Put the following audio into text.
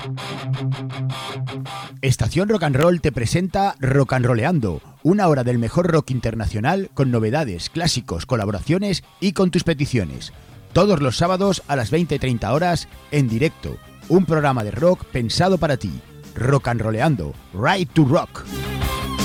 Estación Rock and Roll te presenta Rock and Rolleando, una hora del mejor rock internacional con novedades, clásicos, colaboraciones y con tus peticiones. Todos los sábados a las 20:30 horas en directo. Un programa de rock pensado para ti. Rock and Rolleando, Right to Rock.